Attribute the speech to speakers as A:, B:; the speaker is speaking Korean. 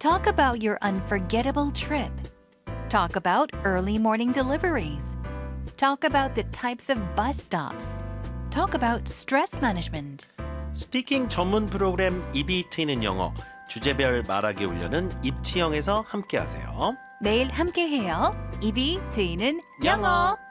A: Talk about your unforgettable trip. Talk about early morning deliveries. Talk about the types of bus stops. Talk about stress management.
B: 스피킹 전문 프로그램 입이 트이는 영어 주제별 말하기 훈련은 입치형에서 함께하세요.
A: 매일 함께해요. 입이 트이는 영어.